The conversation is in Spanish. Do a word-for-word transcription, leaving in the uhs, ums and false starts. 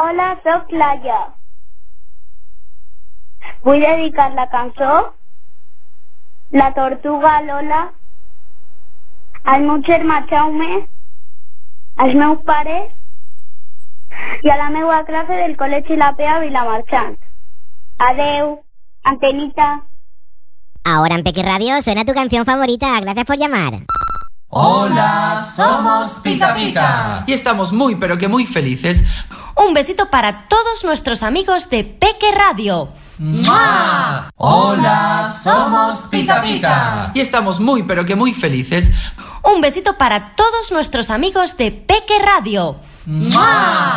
Hola, soc Laia. Vull dedicar la cançó La tortuga Lola al meu germà Jaume, als meus pares i a la meva classe del Col·legi La Pea Vilamarxant. Adeu, Antenita. Ahora en Peque Radio suena tu canción favorita. Gracias por llamar. Hola, somos Pica Pica. Y estamos muy pero que muy felices. Un besito para todos nuestros amigos de Peque Radio. ¡Mua! Hola, somos Pica Pica. Y estamos muy pero que muy felices. Un besito para todos nuestros amigos de Peque Radio. ¡Mua!